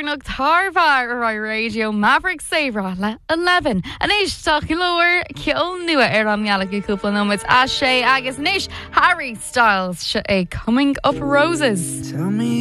Bearnach Tarva ar radio Maverick Sabra le 11. An éis tá lower ceol nua ar an meala go cúpla nóid a sé agus níis Harry Styles se é Coming Up Roses. Tell me